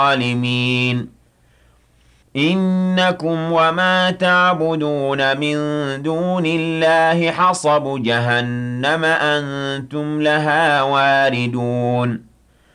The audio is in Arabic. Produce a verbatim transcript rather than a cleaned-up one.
الظالمين إنكم وما تعبدون من دون الله حصب جهنم أنتم لها واردون